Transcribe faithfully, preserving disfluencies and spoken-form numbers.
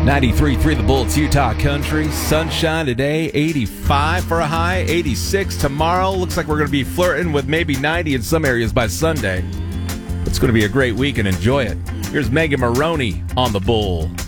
ninety-three point three The Bull, it's Utah Country. Sunshine today, eighty-five for a high, eighty-six tomorrow. Looks like we're going to be flirting with maybe ninety in some areas by Sunday. It's going to be a great week and enjoy it. Here's Megan Maroney on The Bull.